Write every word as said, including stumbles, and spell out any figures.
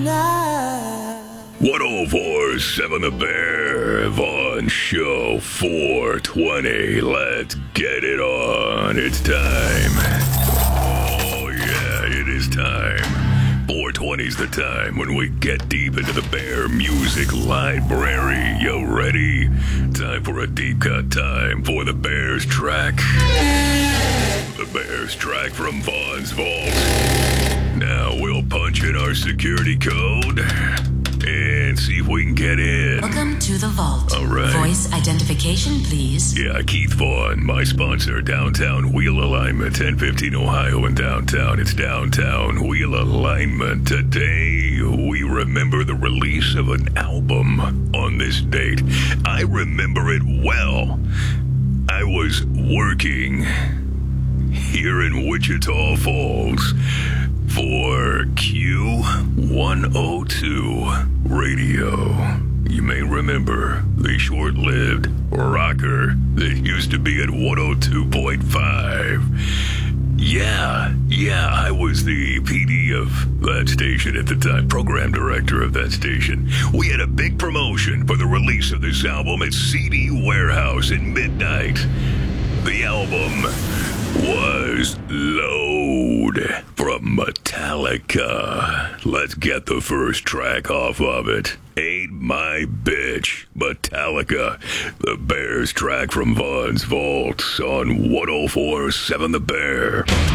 one oh four point seven The Bear, Vaughn Show four twenty. Let's get it on. It's time. Oh, yeah, it is time. four twenty's the time when we get deep into the Bear music library. You ready? Time for a deep cut time for the Bears track. The Bears track from Vaughn's Vault. Now we'll punch in our security code and see if we can get in. Welcome to the vault. All right. Voice identification, please. Yeah, Keith Vaughn, my sponsor, Downtown Wheel Alignment, ten fifteen Ohio in downtown. It's Downtown Wheel Alignment. Today, we remember the release of an album on this date. I remember it well. I was working here in Wichita Falls for Q one oh two Radio. You may remember the short-lived rocker that used to be at one oh two point five. Yeah, yeah, I was the P D of that station at the time, program director of that station. We had a big promotion for the release of this album at C D Warehouse at midnight. The album was Load from Metallica. Let's get the first track off of it. Ain't My Bitch, Metallica. The Bears track from Vaughn's Vault on one oh four point seven The Bear.